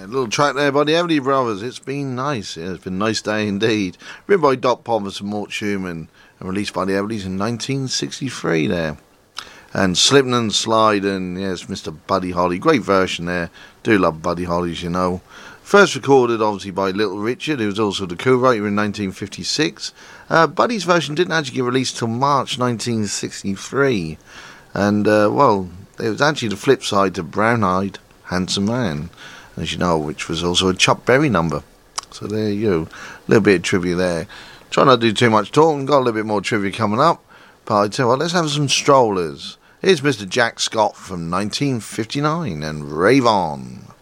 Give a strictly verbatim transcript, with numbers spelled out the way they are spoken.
little track there by the Everly Brothers. It's been nice. Yeah, it's been a nice day indeed. Written by Doc Pomus and Mort Schumann and released by the Everlys in nineteen sixty-three there. And Slippin' and Slidin', yes, Mister Buddy Holly. Great version there. Do love Buddy Holly's, you know. First recorded, obviously, by Little Richard, who was also the co-writer in nineteen fifty-six. Uh, Buddy's version didn't actually get released till March nineteen sixty-three. And, uh, well, it was actually the flip side to Brown Eyed Handsome Man, as you know, which was also a Chuck Berry number. So there you go. A little bit of trivia there. Try not to do too much talking. Got a little bit more trivia coming up. But I tell you what, let's have some strollers. Here's Mister Jack Scott from nineteen fifty-nine and Rave On.